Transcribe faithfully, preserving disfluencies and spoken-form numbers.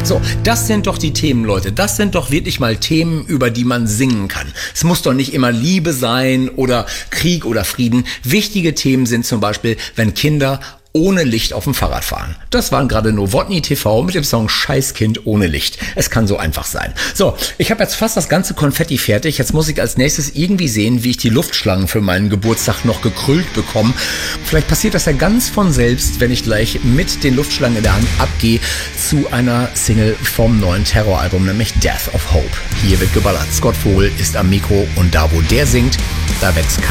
So, das sind doch die Themen, Leute. Das sind doch wirklich mal Themen, über die man singen kann. Es muss doch nicht immer Liebe sein oder Krieg oder Frieden. Wichtige Themen sind zum Beispiel, wenn Kinder ohne Licht auf dem Fahrrad fahren. Das waren gerade Novotny T V mit dem Song Scheißkind ohne Licht. Es kann so einfach sein. So, ich habe jetzt fast das ganze Konfetti fertig. Jetzt muss ich als nächstes irgendwie sehen, wie ich die Luftschlangen für meinen Geburtstag noch gekrüllt bekomme. Vielleicht passiert das ja ganz von selbst, wenn ich gleich mit den Luftschlangen in der Hand abgehe zu einer Single vom neuen Terroralbum, nämlich Death of Hope. Hier wird geballert. Scott Vogel ist am Mikro und da, wo der singt, da wächst kein